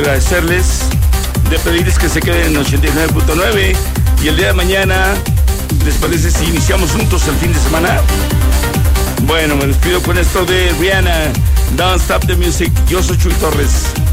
agradecerles, de pedirles que se queden en 89.9 y el día de mañana, ¿les parece si iniciamos juntos el fin de semana? Bueno, me despido con esto de Rihanna, Don't Stop the Music. Yo soy Chuy Torres.